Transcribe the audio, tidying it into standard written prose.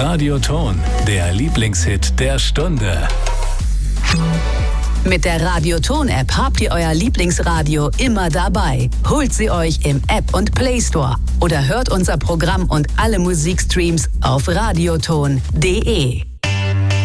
Radioton, der Lieblingshit der Stunde. Mit der Radioton-App habt ihr euer Lieblingsradio immer dabei. Holt sie euch im App- und Play-Store oder hört unser Programm und alle Musikstreams auf radioton.de.